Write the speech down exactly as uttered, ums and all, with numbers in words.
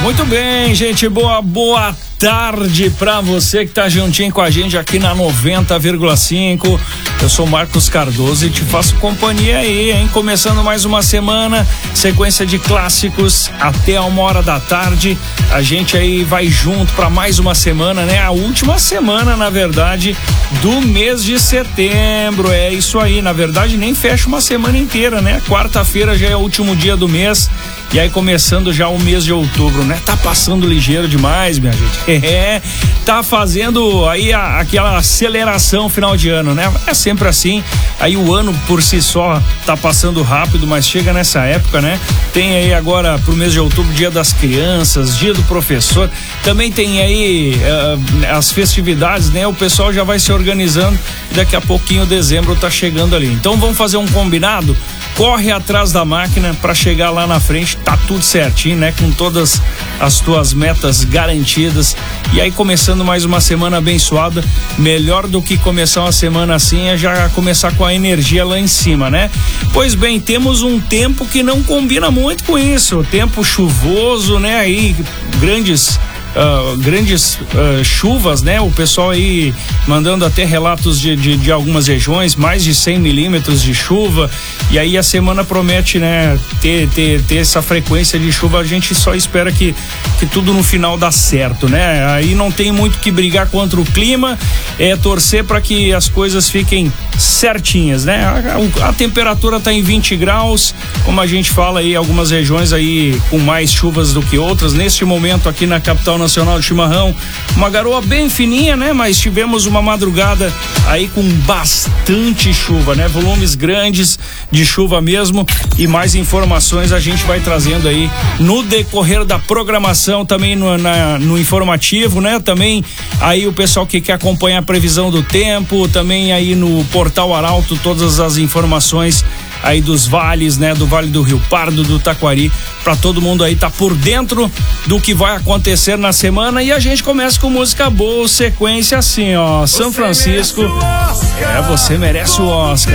Muito bem, gente, boa, boa tarde pra você que tá juntinho com a gente aqui na noventa vírgula cinco. Eu sou Marcos Cardoso e te faço companhia aí, hein? Começando mais uma semana, sequência de clássicos até uma hora da tarde. A gente aí vai junto pra mais uma semana, né? A última semana, na verdade, do mês de setembro. É isso aí, na verdade nem fecha uma semana inteira, né? Quarta-feira já é o último dia do mês. E aí começando já o mês de outubro, né? Tá passando ligeiro demais, minha gente. É, tá fazendo aí a, aquela aceleração final de ano, né? É sempre assim. Aí o ano por si só tá passando rápido, mas chega nessa época, né? Tem aí agora pro mês de outubro Dia das Crianças, Dia do Professor. Também tem aí uh, as festividades, né? O pessoal já vai se organizando e daqui a pouquinho dezembro tá chegando ali. Então vamos fazer um combinado? Corre atrás da máquina para chegar lá na frente, tá tudo certinho, né? Com todas as tuas metas garantidas. E aí começando mais uma semana abençoada, melhor do que começar uma semana assim é já começar com a energia lá em cima, né? Pois bem, temos um tempo que não combina muito com isso, tempo chuvoso, né? Aí grandes Uh, grandes uh, chuvas, né? O pessoal aí mandando até relatos de, de, de algumas regiões, mais de cem milímetros de chuva, e aí a semana promete, né? Ter, ter, ter essa frequência de chuva. A gente só espera que, que tudo no final dá certo, né? Aí não tem muito que brigar contra o clima, é torcer para que as coisas fiquem certinhas, né? A, a, a temperatura tá em vinte graus, como a gente fala aí, algumas regiões aí com mais chuvas do que outras. Neste momento aqui na capital nacional de Chimarrão, uma garoa bem fininha, né? Mas tivemos uma madrugada aí com bastante chuva, né? Volumes grandes de chuva mesmo, e mais informações a gente vai trazendo aí no decorrer da programação, também no, na, no informativo, né? Também aí o pessoal que quer acompanhar a previsão do tempo, também aí no Portal Arauto, todas as informações aí dos vales, né? Do Vale do Rio Pardo, do Taquari, pra todo mundo aí tá por dentro do que vai acontecer na semana. E a gente começa com música boa, sequência assim, ó, São Francisco. É, você merece o Oscar.